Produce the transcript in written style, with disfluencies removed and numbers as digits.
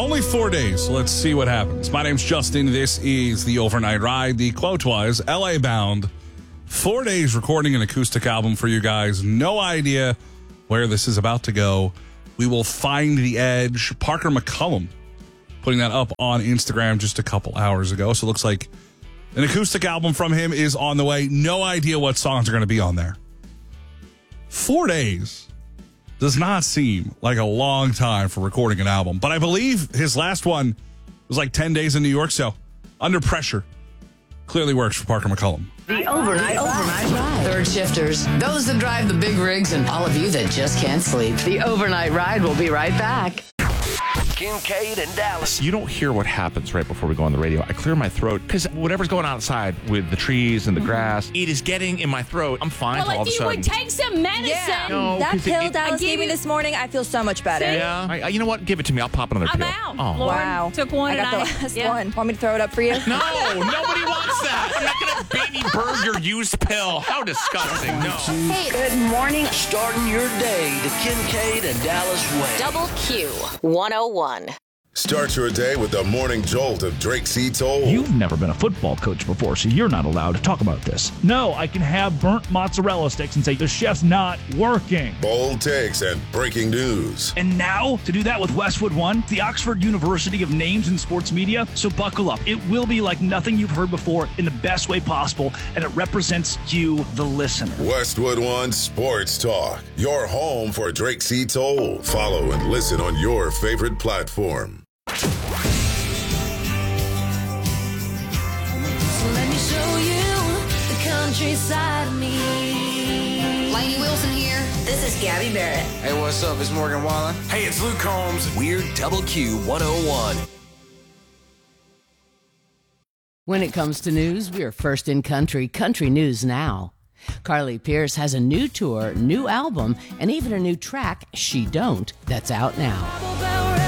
Only 4 days. So let's see what happens. My name's Justin. This is the Overnight Ride. The quote was LA bound. 4 days recording an acoustic album for you guys. No idea where this is about to go. We will find the edge. Parker McCullum putting that up on Instagram just a couple hours ago. So it looks like an acoustic album from him is on the way. No idea what songs are going to be on there. 4 days does not seem like a long time for recording an album. But I believe his last one was like 10 days in New York. So under pressure clearly works for Parker McCullum. The overnight ride. Third shifters, those that drive the big rigs, and all of you that just can't sleep. The overnight ride will be right back. Kincaid and Dallas. You don't hear what happens right before we go on the radio. I clear my throat because whatever's going on outside with the trees and the grass, it is getting in my throat. I'm fine all of a sudden. Well, if you would take some medicine. Yeah. No, that 'cause pill Dallas gave me this morning, I feel so much better. Yeah. You know what? Give it to me. I'll pop another I'm pill. out. Oh. Lauren Wow. took one I got the last one. Want me to throw it up for you? No, nobody wants that. I'm not going to baby bird your used pill. How disgusting. No. Hey, Good morning. Starting your day, the Kincaid and Dallas way. Double Q 101. Start your day with the morning jolt of Drake C. Toll. You've never been a football coach before, so you're not allowed to talk about this. No, I can have burnt mozzarella sticks and say the chef's not working. Bold takes and breaking news. And now, to do that with Westwood One, the Oxford University of Names in Sports Media, so buckle up. It will be like nothing you've heard before in the best way possible, and it represents you, the listener. Westwood One Sports Talk. Your home for Drake C. Toll. Follow and listen on your favorite platform. So let me show you the countryside of me. Lainey Wilson here. This is Gabby Barrett. Hey, what's up? It's Morgan Wallen. Hey, it's Luke Combs. We're Double Q 101. When it comes to news, we are first in country. Country News Now. Carly Pearce has a new tour, new album, and even a new track, She Don't, that's out now.